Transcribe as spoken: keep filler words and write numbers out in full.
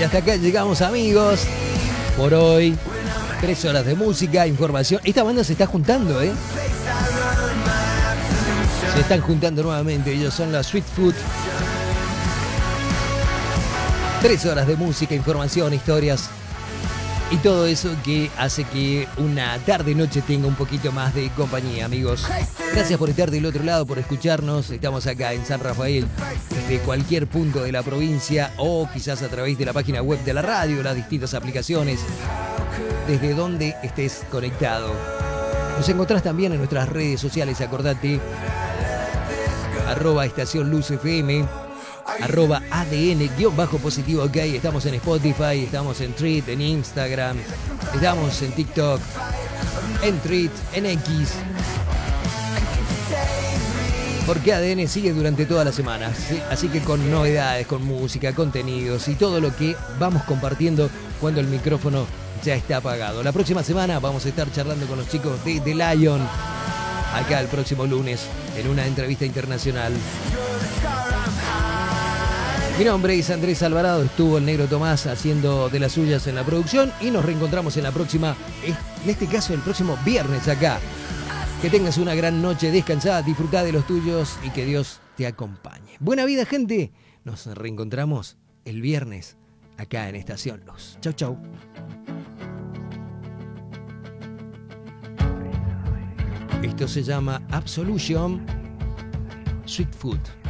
Y hasta acá llegamos, amigos. Por hoy, tres horas de música, información. Esta banda se está juntando, ¿eh? Se están juntando nuevamente. Ellos son la Sweet Food. Tres horas de música, información, historias y todo eso que hace que una tarde-noche tenga un poquito más de compañía, amigos. Gracias por estar del otro lado, por escucharnos. Estamos acá en San Rafael, desde cualquier punto de la provincia o quizás a través de la página web de la radio, las distintas aplicaciones, desde donde estés conectado. Nos encontrás también en nuestras redes sociales, acordate, arroba Estación Luz F M, arroba A D N guión bajo positivo, ok. Estamos en Spotify, estamos en Tweet, en Instagram, estamos en TikTok, en Tweet, en X. Porque A D N sigue durante toda la semana, ¿sí? Así que con novedades, con música, contenidos y todo lo que vamos compartiendo cuando el micrófono ya está apagado. La próxima semana vamos a estar charlando con los chicos de The Lion, acá el próximo lunes, en una entrevista internacional. Mi nombre es Andrés Alvarado, estuvo el Negro Tomás haciendo de las suyas en la producción y nos reencontramos en la próxima, en este caso el próximo viernes acá. Que tengas una gran noche, descansada, disfrutá de los tuyos y que Dios te acompañe. Buena vida, gente. Nos reencontramos el viernes acá en Estación Luz. Chau, chau. Esto se llama Absolution Sweet Food.